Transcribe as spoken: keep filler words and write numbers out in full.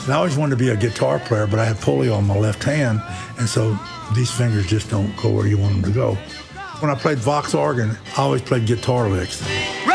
And I always wanted to be a guitar player, but I have polio on my left hand, and so these fingers just don't go where you want them to go. When I played Vox organ, I always played guitar licks.